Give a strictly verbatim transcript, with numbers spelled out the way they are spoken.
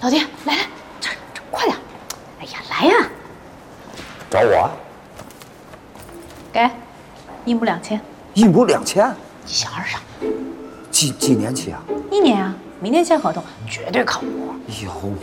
老弟，来来，这这快点！哎呀，来呀！ 找我？ 给，一亩两千。 一亩两千？ 你小二上。 几几年起啊？ 一年啊，明天签合同，绝对靠谱。 以后